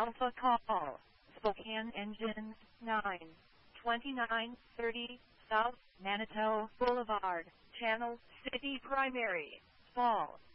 Alpha Call, Spokane Engine 92930 South Manitou Boulevard, Channel City Primary, Fall.